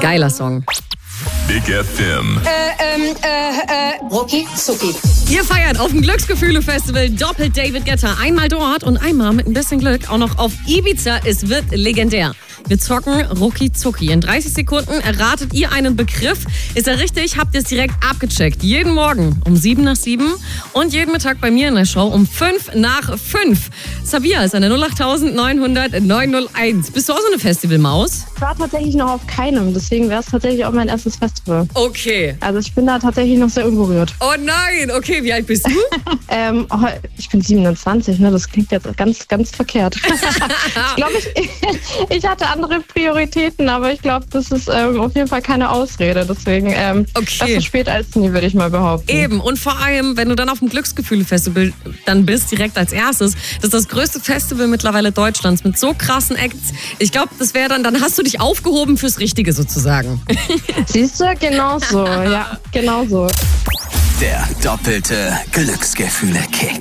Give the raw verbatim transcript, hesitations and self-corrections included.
Geiler Song. Big F M. Äh, ähm, äh, äh, Rucki Zucki. Ihr feiert auf dem Glücksgefühle-Festival doppelt David Guetta. Einmal dort und einmal mit ein bisschen Glück auch noch auf Ibiza. Es wird legendär. Wir zocken Rucki Zucki. In dreißig Sekunden erratet ihr einen Begriff. Ist er richtig, habt ihr es direkt abgecheckt. Jeden Morgen um sieben nach sieben und jeden Mittag bei mir in der Show um fünf nach fünf. Sabia ist an der null acht neun null null neun null eins. Bist du auch so eine Festivalmaus? Ich war tatsächlich noch auf keinem, deswegen wäre es tatsächlich auch mein erstes Festival. Okay. Also ich bin da tatsächlich noch sehr unberührt. Oh nein, okay, wie alt bist du? ähm, oh, ich bin siebenundzwanzig, ne? Das klingt jetzt ganz, ganz verkehrt. ich glaube, ich, ich hatte andere Prioritäten, aber ich glaube, das ist ähm, auf jeden Fall keine Ausrede. Deswegen ähm, okay. besser spät als nie, würde ich mal behaupten. Eben, und vor allem, wenn du dann auf dem Glücksgefühle-Festival dann bist, direkt als erstes, das ist das größte Festival mittlerweile Deutschlands mit so krassen Acts. Ich glaube, das wäre dann, dann hast du dich aufgehoben fürs Richtige sozusagen. Siehst du, genau so, ja, genau so. Der doppelte Glücksgefühle-Kick.